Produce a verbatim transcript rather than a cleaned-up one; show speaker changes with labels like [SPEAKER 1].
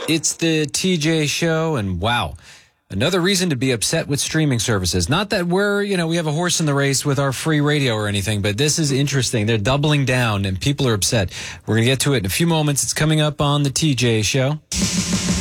[SPEAKER 1] It's the T J Show, and wow, another reason to be upset with streaming services. Not that we're, you know, we have a horse in the race with our free radio or anything, but this is interesting. They're doubling down, and people are upset. We're going to get to it in a few moments. It's coming up on the T J Show.